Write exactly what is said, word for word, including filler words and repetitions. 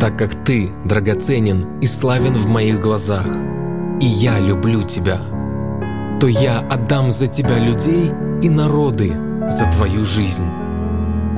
так как Ты драгоценен и славен в моих глазах, и я люблю Тебя, то я отдам за Тебя людей и народы за Твою жизнь.